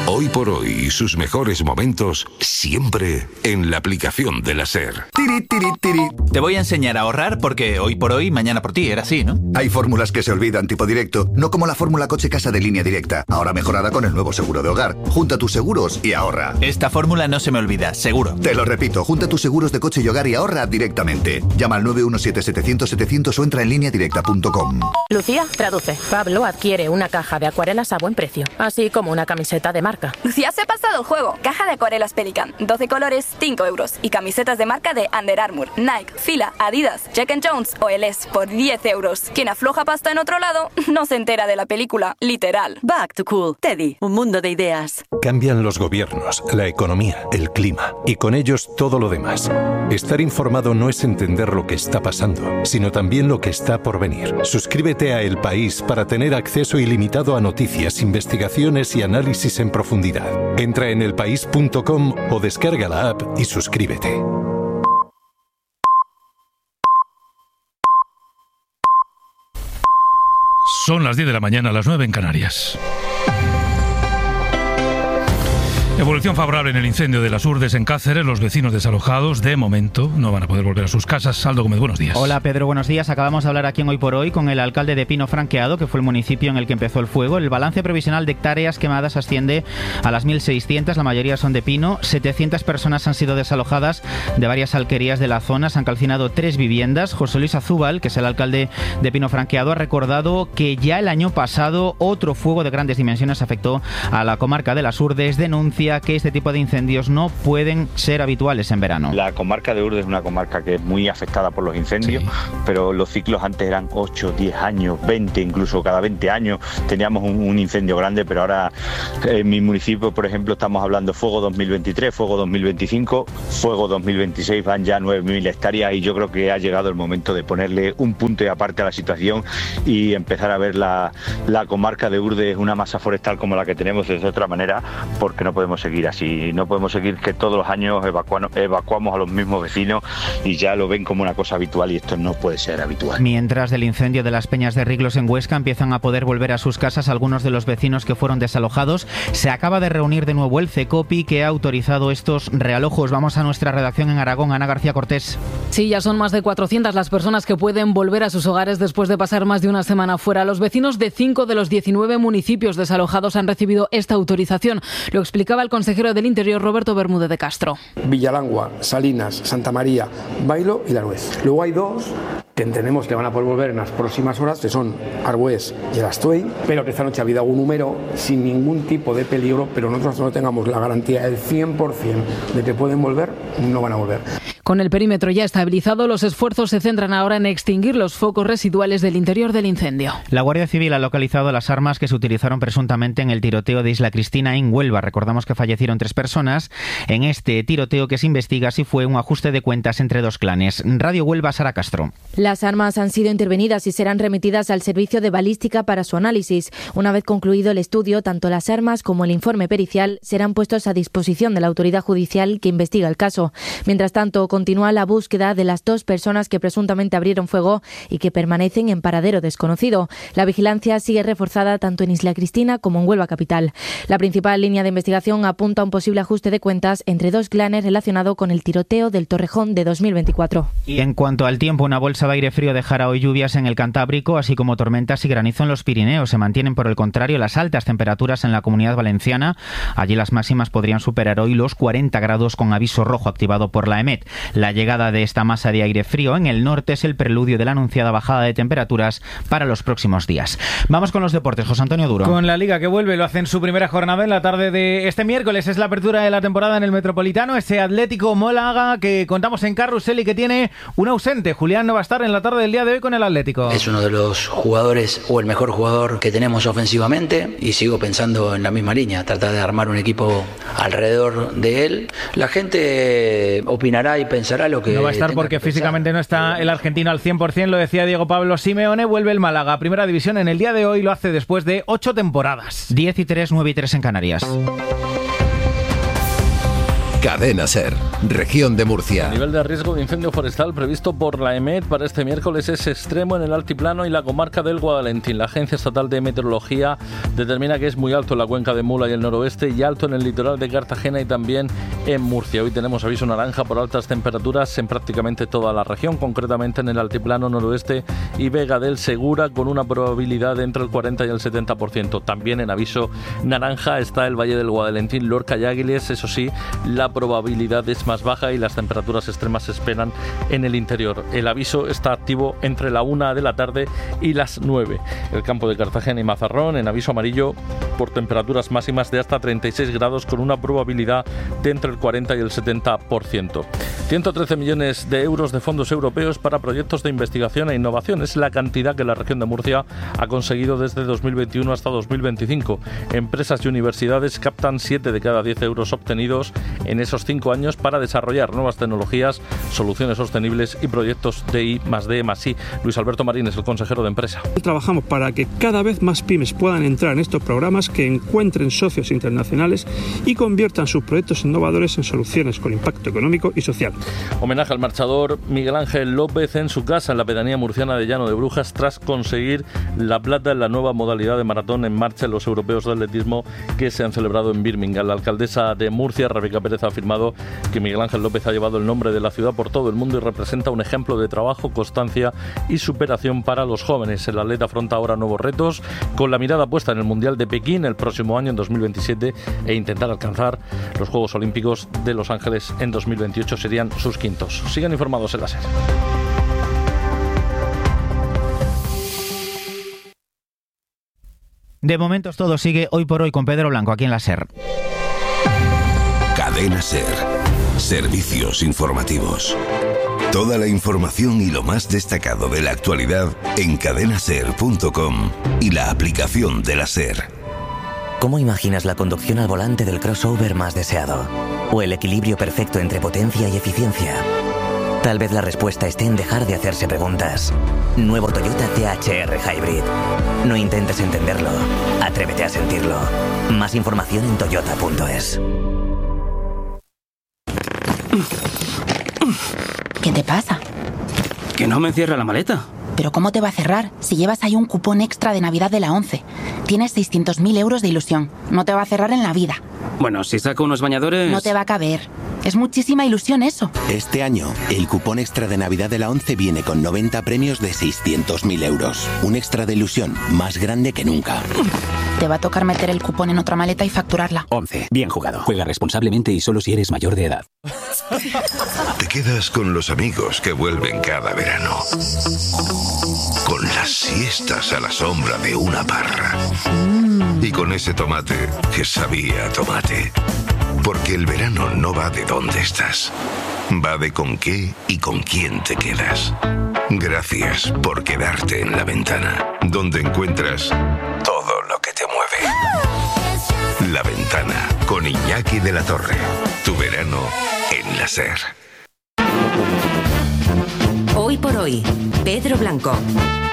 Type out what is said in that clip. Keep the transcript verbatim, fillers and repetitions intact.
Hoy por hoy y sus mejores momentos siempre en la aplicación de la SER. Tiri, tiri, tiri. Te voy a enseñar a ahorrar porque hoy por hoy, mañana por ti, era así, ¿no? Hay fórmulas que se olvidan tipo directo, no como la fórmula coche-casa de Línea Directa, ahora mejorada con el nuevo seguro de hogar. Junta tus seguros y ahorra. Esta fórmula no se me olvida, seguro. Te lo repito, junta tus seguros de coche y hogar y ahorra directamente. Llama al nueve uno siete setecientos setecientos o entra en línea directa punto com. Lucía, traduce. Pablo adquiere una caja de acuarelas a buen precio, así como una camiseta de marca. Lucía se ha pasado el juego. Caja de acuarelas Pelican, doce colores, cinco euros. Y camisetas de marca de Under Armour, Nike, Fila, Adidas, Jack and Jones o El Es por diez euros. Quien afloja pasta en otro lado no se entera de la película, literal. Back to Cool. Teddy, un mundo de ideas. Cambian los gobiernos, la economía, el clima y con ellos todo lo demás. Estar informado no es entender lo que está pasando, sino también lo que está por venir. Suscríbete a El País para tener acceso ilimitado a noticias, investigaciones y análisis en profundidad. Entra en el país punto com o descarga la app y suscríbete. Son las diez de la mañana, las nueve en Canarias. Evolución favorable en el incendio de las Urdes en Cáceres. Los vecinos desalojados, de momento, no van a poder volver a sus casas. Saldo Gómez, buenos días. Hola Pedro, buenos días. Acabamos de hablar aquí en Hoy por Hoy con el alcalde de Pino Franqueado, que fue el municipio en el que empezó el fuego. El balance provisional de hectáreas quemadas asciende a las mil seiscientas, la mayoría son de pino. setecientas personas han sido desalojadas de varias alquerías de la zona. Se han calcinado tres viviendas. José Luis Azúbal, que es el alcalde de Pino Franqueado, ha recordado que ya el año pasado otro fuego de grandes dimensiones afectó a la comarca de las Urdes. Denuncia que este tipo de incendios no pueden ser habituales en verano. La comarca de Urdes es una comarca que es muy afectada por los incendios, sí. Pero los ciclos antes eran ocho, diez años, veinte, incluso cada veinte años teníamos un, un incendio grande, pero ahora en mi municipio, por ejemplo, estamos hablando fuego dos mil veintitrés, fuego dos mil veinticinco, fuego dos mil veintiséis, van ya nueve mil hectáreas y yo creo que ha llegado el momento de ponerle un punto y aparte a la situación y empezar a ver la, la comarca de Urdes, una masa forestal como la que tenemos de otra manera, porque no podemos seguir así. No podemos seguir que todos los años evacuamos, evacuamos a los mismos vecinos y ya lo ven como una cosa habitual y esto no puede ser habitual. Mientras del incendio de las Peñas de Riglos en Huesca empiezan a poder volver a sus casas algunos de los vecinos que fueron desalojados, se acaba de reunir de nuevo el CECOPI, que ha autorizado estos realojos. Vamos a nuestra redacción en Aragón. Ana García Cortés. Sí, ya son más de cuatrocientas las personas que pueden volver a sus hogares después de pasar más de una semana fuera. Los vecinos de cinco de los diecinueve municipios desalojados han recibido esta autorización. Lo explicaba el consejero del Interior, Roberto Bermúdez de Castro. Villalangua, Salinas, Santa María, Bailo y La Nuez. Luego hay dos que entendemos que van a poder volver en las próximas horas, que son Arbués y el Astuey, pero que esta noche ha habido algún número sin ningún tipo de peligro, pero nosotros no tengamos la garantía del cien por ciento de que pueden volver, no van a volver. Con el perímetro ya estabilizado, los esfuerzos se centran ahora en extinguir los focos residuales del interior del incendio. La Guardia Civil ha localizado las armas que se utilizaron presuntamente en el tiroteo de Isla Cristina en Huelva. Recordamos que fallecieron tres personas en este tiroteo que se investiga si fue un ajuste de cuentas entre dos clanes. Radio Huelva, Sara Castro. Las armas han sido intervenidas y serán remitidas al servicio de balística para su análisis. Una vez concluido el estudio, tanto las armas como el informe pericial serán puestos a disposición de la autoridad judicial que investiga el caso. Mientras tanto, continúa la búsqueda de las dos personas que presuntamente abrieron fuego y que permanecen en paradero desconocido. La vigilancia sigue reforzada tanto en Isla Cristina como en Huelva capital. La principal línea de investigación apunta a un posible ajuste de cuentas entre dos clanes relacionado con el tiroteo del Torrejón de dos mil veinticuatro. Y en cuanto al tiempo, una bolsa de aire frío dejará hoy lluvias en el Cantábrico, así como tormentas y granizo en los Pirineos. Se mantienen, por el contrario, las altas temperaturas en la Comunidad Valenciana. Allí las máximas podrían superar hoy los cuarenta grados con aviso rojo activado por la EMET. La llegada de esta masa de aire frío en el norte es el preludio de la anunciada bajada de temperaturas para los próximos días. Vamos con los deportes. José Antonio Duro. Con la Liga que vuelve, lo hace en su primera jornada en la tarde de este miércoles. Es la apertura de la temporada en el Metropolitano. Ese Atlético Málaga que contamos en Carrusel y que tiene un ausente. Julián no va a estar en la tarde del día de hoy con el Atlético. Es uno de los jugadores o el mejor jugador que tenemos ofensivamente y sigo pensando en la misma línea, tratar de armar un equipo alrededor de él. La gente opinará y pensará lo que no va a estar porque físicamente no está el argentino al cien por ciento, lo decía Diego Pablo Simeone. Vuelve el Málaga a Primera División en el día de hoy, lo hace después de ocho temporadas. diez y tres, nueve y tres en Canarias. Cadena SER, Región de Murcia. El nivel de riesgo de incendio forestal previsto por la EMET para este miércoles es extremo en el altiplano y la comarca del Guadalentín. La Agencia Estatal de Meteorología determina que es muy alto en la cuenca de Mula y el noroeste y alto en el litoral de Cartagena y también en Murcia. Hoy tenemos aviso naranja por altas temperaturas en prácticamente toda la región, concretamente en el altiplano noroeste y Vega del Segura, con una probabilidad de entre el cuarenta y el setenta por ciento. También en aviso naranja está el Valle del Guadalentín, Lorca y Águiles. Eso sí, la probabilidad es más baja y las temperaturas extremas se esperan en el interior. El aviso está activo entre la una de la tarde y las nueve. El campo de Cartagena y Mazarrón en aviso amarillo por temperaturas máximas de hasta treinta y seis grados, con una probabilidad de entre el cuarenta y el setenta por ciento. ciento trece millones de euros de fondos europeos para proyectos de investigación e innovación. Es la cantidad que la región de Murcia ha conseguido desde dos mil veintiuno hasta dos mil veinticinco. Empresas y universidades captan siete de cada diez euros obtenidos en esos cinco años para desarrollar nuevas tecnologías, soluciones sostenibles y proyectos de I más D más I. Luis Alberto Marín es el consejero de empresa. Trabajamos para que cada vez más pymes puedan entrar en estos programas, que encuentren socios internacionales y conviertan sus proyectos innovadores en soluciones con impacto económico y social. Homenaje al marchador Miguel Ángel López en su casa en la pedanía murciana de Llano de Brujas tras conseguir la plata en la nueva modalidad de maratón en marcha en los europeos de atletismo que se han celebrado en Birmingham. La alcaldesa de Murcia, Rebeca Pérez, ha afirmado que Miguel Ángel López ha llevado el nombre de la ciudad por todo el mundo y representa un ejemplo de trabajo, constancia y superación para los jóvenes. El atleta afronta ahora nuevos retos con la mirada puesta en el Mundial de Pekín el próximo año, en dos mil veintisiete, e intentar alcanzar los Juegos Olímpicos de Los Ángeles en dos mil veintiocho. Serían sus quintos. Sigan informados en la SER. De momentos todo sigue hoy por hoy con Pedro Blanco aquí en la SER. Cadena SER. Servicios informativos. Toda la información y lo más destacado de la actualidad en cadena ser punto com y la aplicación de la SER. ¿Cómo imaginas la conducción al volante del crossover más deseado? ¿O el equilibrio perfecto entre potencia y eficiencia? Tal vez la respuesta esté en dejar de hacerse preguntas. Nuevo Toyota T H R Hybrid. No intentes entenderlo, atrévete a sentirlo. Más información en toyota punto es. ¿Qué te pasa? Que no me cierra la maleta. ¿Pero cómo te va a cerrar si llevas ahí un cupón extra de Navidad de la ONCE? Tienes seiscientos mil euros de ilusión. No te va a cerrar en la vida. Bueno, si saco unos bañadores... No te va a caber. Es muchísima ilusión eso. Este año, el cupón extra de Navidad de la ONCE viene con noventa premios de seiscientos mil euros. Un extra de ilusión más grande que nunca. Te va a tocar meter el cupón en otra maleta y facturarla. ONCE. Bien jugado. Juega responsablemente y solo si eres mayor de edad. Te quedas con los amigos que vuelven cada verano. Con las siestas a la sombra de una parra. Y con ese tomate que sabía a tomate. Porque el verano no va de dónde estás. Va de con qué y con quién te quedas. Gracias por quedarte en La Ventana, donde encuentras todo lo que te mueve. La Ventana, con Iñaki de la Torre. Tu verano en la SER. Hoy por hoy, Pedro Blanco.